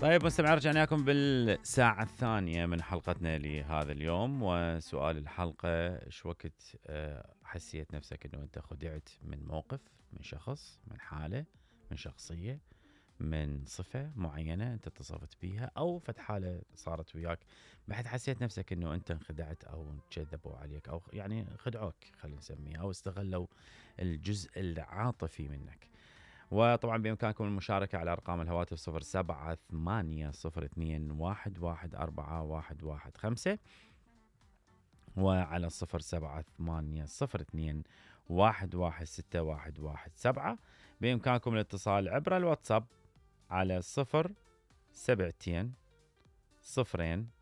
طيب مستمعين، رجعنا لكم بالساعة الثانية من حلقتنا لهذا اليوم. وسؤال الحلقة: ايش وقت حسيت نفسك انه انت خدعت من موقف، من شخص، من حالة، من شخصية، من صفة معينة انت اتصفت بيها، او فد حالة صارت وياك بعد حسيت نفسك انه انت انخدعت او كذبوا عليك او يعني خدعوك، خلينا نسميه، او استغلوا الجزء العاطفي منك. وطبعا بإمكانكم المشاركة على أرقام الهواتف 0780211415 وعلى 0780211617. بإمكانكم الاتصال عبر الواتساب على 072 0